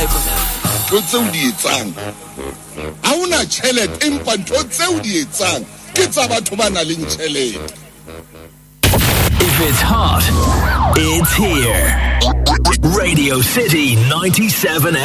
ntho tseo di etsang ha una tšhelete empa ntho tseo di etsang ke tsa batho ba nang le tšhelete. If it's hot, it's here. Radio City 97